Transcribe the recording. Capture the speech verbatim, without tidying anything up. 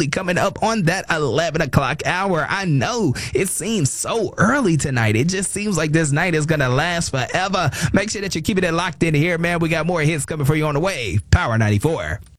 coming up on that eleven o'clock hour. I know it seems so early tonight. It just seems like this night is going to last forever. Make sure that you're keeping it locked in here, man. We got more hits coming for you on the way. Power ninety-four.